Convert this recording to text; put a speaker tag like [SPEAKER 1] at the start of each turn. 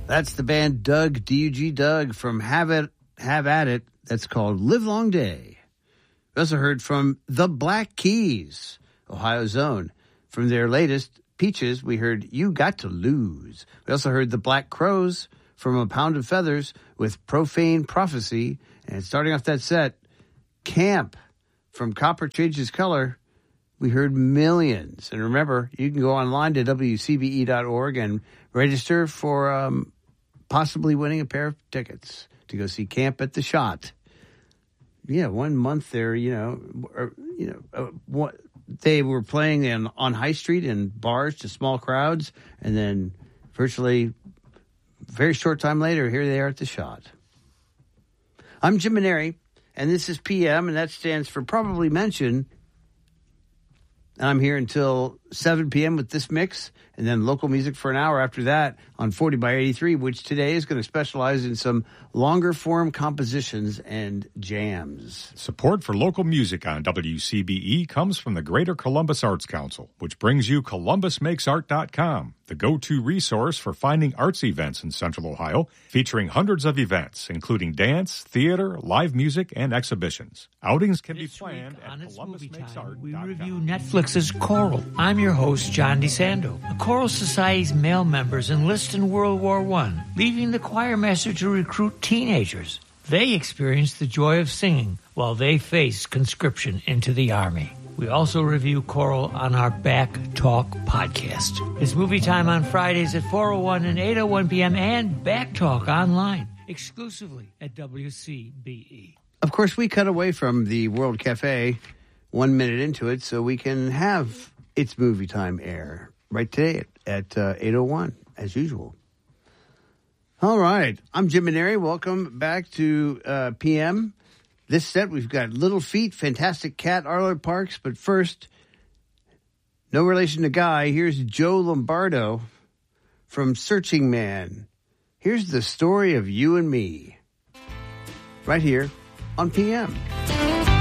[SPEAKER 1] That's the band Doug, D-U-G Doug, from Have At It. That's called Live Long Day. We also heard from the Black Keys, Ohio's own. From their latest, Peaches, we heard You Got to Lose. We also heard the Black Crows from A Pound of Feathers with Profane Prophecy. And starting off that set, Camp from Copper Changes Color. We heard Millions. And remember, you can go online to WCBE.org and register for possibly winning a pair of tickets to go see Camp at the Shot. Yeah, 1 month there, they were playing on High Street in bars to small crowds, and then virtually very short time later, here they are at the Shot. I'm Jim Maneri, and this is PM, and that stands for Probably Mention. And I'm here until 7 p.m. with this mix, and then local music for an hour after that on 40 by 83, which today is going to specialize in some longer form compositions and jams.
[SPEAKER 2] Support for local music on WCBE comes from the Greater Columbus Arts Council, which brings you ColumbusMakesArt.com, the go-to resource for finding arts events in Central Ohio, featuring hundreds of events, including dance, theater, live music, and exhibitions. Outings can be planned at ColumbusMakesArt.com.
[SPEAKER 3] We review Netflix's Coral. I'm your host, John DeSando. The Choral Society's male members enlist in World War I, leaving the choir master to recruit teenagers. They experience the joy of singing while they face conscription into the Army. We also review Choral on our Back Talk podcast. It's movie time on Fridays at 4:01 and 8:01 p.m. and Back Talk online, exclusively at WCBE.
[SPEAKER 1] Of course, we cut away from the World Cafe 1 minute into it so we can have It's Movie Time air right today at 8:01, as usual. All right. I'm Jim Maneri. Welcome back to PM. This set, we've got Little Feat, Fantastic Cat, Arlo Parks. But first, no relation to Guy, here's Joe Lombardo from Searching Man. Here's the story of you and me. Right here on PM.